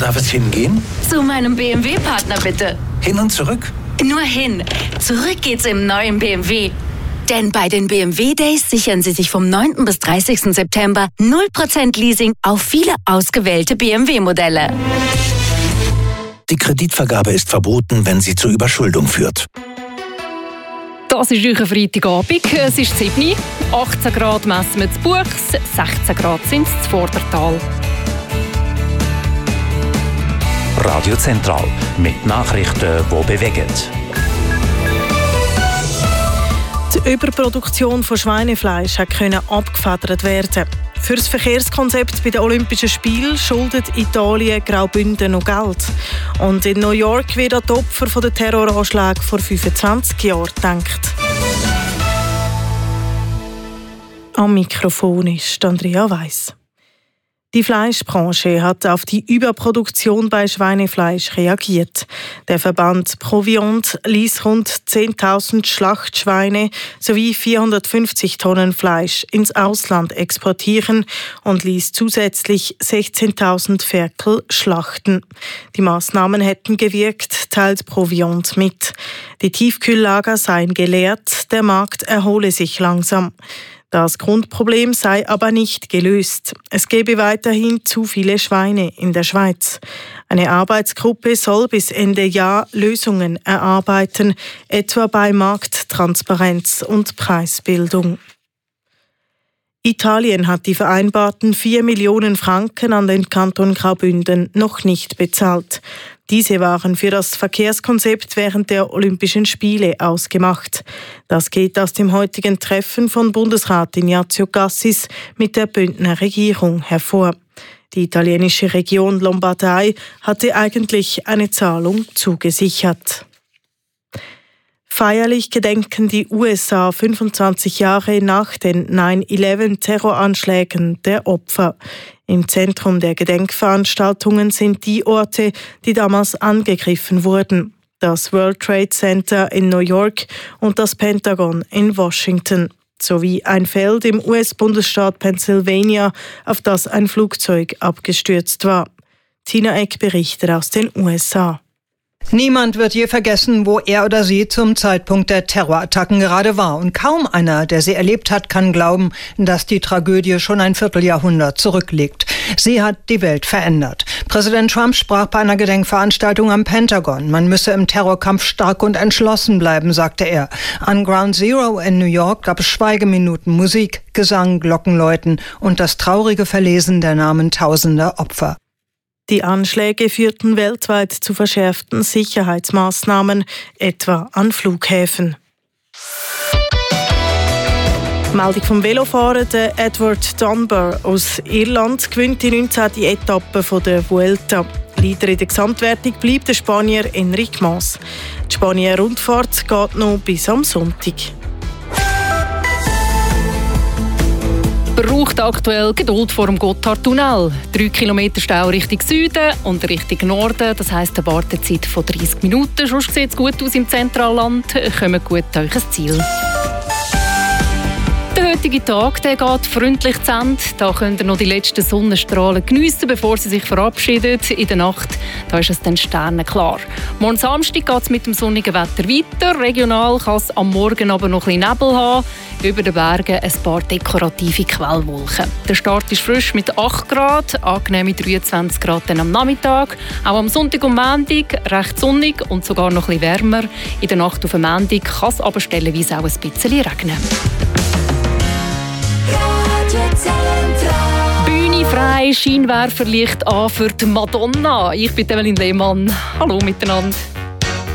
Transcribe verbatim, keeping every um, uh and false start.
darf es hingehen? Zu meinem B M W-Partner bitte. Hin und zurück? Nur hin. Zurück geht's im neuen B M W. Denn bei den B M W Days sichern Sie sich vom neunten bis dreißigsten September null Prozent Leasing auf viele ausgewählte B M W-Modelle. Die Kreditvergabe ist verboten, wenn sie zur Überschuldung führt. Das ist euer Freitagabend. Es ist sieben Uhr. achtzehn Grad messen wir zu Buchs, sechzehn Grad sind es zu Vordertal. Radio Zentral mit Nachrichten, die bewegen. Die Überproduktion von Schweinefleisch konnte abgefedert werden. Für das Verkehrskonzept bei den Olympischen Spielen schuldet Italien Graubünden noch Geld. Und in New York wird an die Opfer der Terroranschläge vor fünfundzwanzig Jahren gedacht. Am Mikrofon ist Andrea Weiss. Die Fleischbranche hat auf die Überproduktion bei Schweinefleisch reagiert. Der Verband Proviant ließ rund zehntausend Schlachtschweine sowie vierhundertfünfzig Tonnen Fleisch ins Ausland exportieren und ließ zusätzlich sechzehntausend Ferkel schlachten. Die Maßnahmen hätten gewirkt, teilt Proviant mit. Die Tiefkühllager seien geleert, der Markt erhole sich langsam. Das Grundproblem sei aber nicht gelöst. Es gebe weiterhin zu viele Schweine in der Schweiz. Eine Arbeitsgruppe soll bis Ende Jahr Lösungen erarbeiten, etwa bei Markttransparenz und Preisbildung. Italien hat die vereinbarten vier Millionen Franken an den Kanton Graubünden noch nicht bezahlt. Diese waren für das Verkehrskonzept während der Olympischen Spiele ausgemacht. Das geht aus dem heutigen Treffen von Bundesrat Ignazio Cassis mit der Bündner Regierung hervor. Die italienische Region Lombardei hatte eigentlich eine Zahlung zugesichert. Feierlich gedenken die U S A fünfundzwanzig Jahre nach den nine eleven Terroranschlägen der Opfer. Im Zentrum der Gedenkveranstaltungen sind die Orte, die damals angegriffen wurden. Das World Trade Center in New York und das Pentagon in Washington. Sowie ein Feld im U S-Bundesstaat Pennsylvania, auf das ein Flugzeug abgestürzt war. Tina Eck berichtet aus den U S A. Niemand wird je vergessen, wo er oder sie zum Zeitpunkt der Terrorattacken gerade war. Und kaum einer, der sie erlebt hat, kann glauben, dass die Tragödie schon ein Vierteljahrhundert zurückliegt. Sie hat die Welt verändert. Präsident Trump sprach bei einer Gedenkveranstaltung am Pentagon. Man müsse im Terrorkampf stark und entschlossen bleiben, sagte er. An Ground Zero in New York gab es Schweigeminuten, Musik, Gesang, Glockenläuten und das traurige Verlesen der Namen tausender Opfer. Die Anschläge führten weltweit zu verschärften Sicherheitsmaßnahmen, etwa an Flughäfen. Meldung vom Velofahrer. Der Edward Dunbar aus Irland gewinnt die neunzehnte Etappe der Vuelta. Leader in der Gesamtwertung bleibt der Spanier Enric Mas. Die Spanier-Rundfahrt geht noch bis am Sonntag. Braucht aktuell Geduld vor dem Gotthardtunnel. Drei Kilometer Stau Richtung Süden und Richtung Norden. Das heisst eine Wartezeit von dreißig Minuten. Sonst sieht es gut aus im Zentralland. Kommt gut an euch Ziel. Der heutige Tag der geht freundlich zu Ende. Da könnt ihr noch die letzten Sonnenstrahlen geniessen, bevor sie sich verabschieden. In der Nacht da ist es dann sternenklar. Morgen Samstag geht es mit dem sonnigen Wetter weiter. Regional kann es am Morgen aber noch ein bisschen Nebel haben. Über den Bergen ein paar dekorative Quellwolken. Der Start ist frisch mit acht Grad, angenehme dreiundzwanzig Grad dann am Nachmittag. Auch am Sonntag und Montag recht sonnig und sogar noch ein bisschen wärmer. In der Nacht auf dem Montag kann es aber stellenweise auch ein bisschen regnen. Bühne frei, Scheinwerferlicht an für die Madonna. Ich bin Evelyn Lehmann. Hallo miteinander.